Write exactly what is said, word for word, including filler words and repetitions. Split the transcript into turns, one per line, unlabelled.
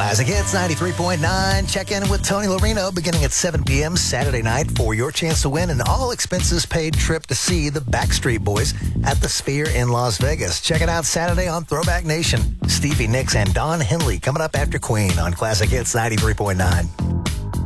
Classic Hits ninety-three point nine. Check in with Tony Loreno beginning at seven p.m. Saturday night for your chance to win an all-expenses-paid trip to see the Backstreet Boys at the Sphere in Las Vegas. Check it out Saturday on Throwback Nation. Stevie Nicks and Don Henley coming up after Queen on Classic Hits ninety-three point nine.